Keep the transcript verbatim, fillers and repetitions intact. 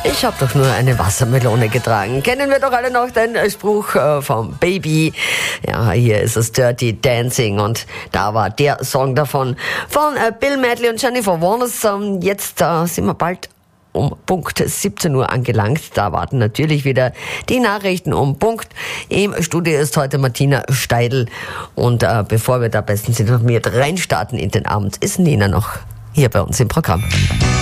Ich habe doch nur eine Wassermelone getragen. Kennen wir doch alle noch den Spruch äh, vom Baby. Ja, hier ist es Dirty Dancing und da war der Song davon von äh, Bill Medley und Jennifer Warnes. Ähm, jetzt äh, sind wir bald um Punkt siebzehn Uhr angelangt. Da warten natürlich wieder die Nachrichten um Punkt. Im Studio ist heute Martina Steidl. Und äh, bevor wir da bestens informiert reinstarten in den Abend, ist Nina noch hier bei uns im Programm.